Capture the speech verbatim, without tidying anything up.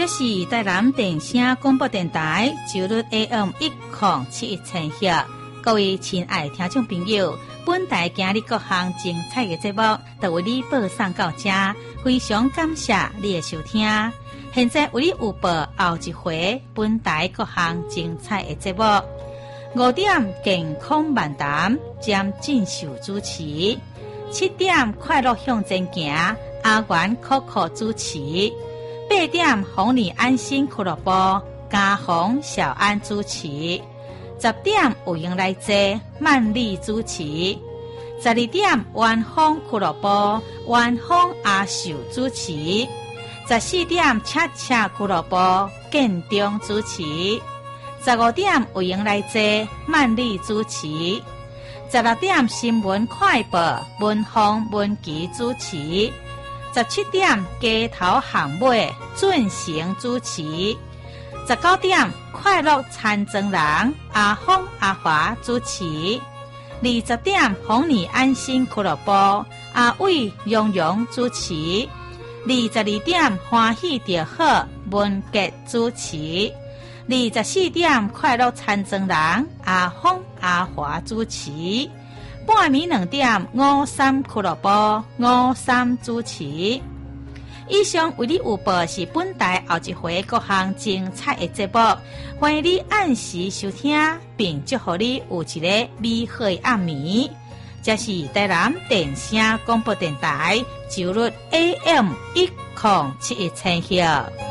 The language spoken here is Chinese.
这是台南电声广播电台九律 A M 一零七一千赫，各位亲爱听众朋友，本台今日各项精彩的节目都为你播送到这，非常感谢你的收听。现在为你有播后一回本台各项精彩的节目。五点健康漫谈，将进修主持；七点快乐向前行，阿元 Coco 主持；八点红你安心俱乐部，嘉宏小安主持；十点有闲来坐，曼丽主持；十二点晚风俱乐部，晚风阿秀主持；十四点恰恰俱乐部，建中主持；十五点有闲来坐，曼丽主持；十六点新闻快报，文风文琪主持；十七点街头巷尾，准成主持；十九点快乐参政人，阿峰阿华主持；二十點紅你安心俱樂部，阿偉蓉蓉主持；二十二點歡喜就好，文傑主持；二十四點快樂參政人，阿峰阿華主持；半暝兩點五三俱樂部，五三主持。以上為你有報是本台後一回各項精彩的節目，歡迎你按時收聽，並祝福你有一個美好的暗暝。這是台南電聲廣播電台九律 A M 一零七一千赫。